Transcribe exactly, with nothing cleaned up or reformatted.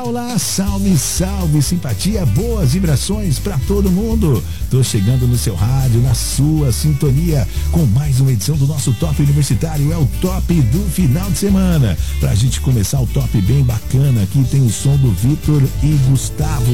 Olá, salve, salve, simpatia, boas vibrações pra todo mundo. Tô chegando no seu rádio, na sua sintonia, com mais uma edição do nosso Top Universitário. É o Top do final de semana. Pra gente começar o top bem bacana, aqui tem o som do Vitor e Gustavo.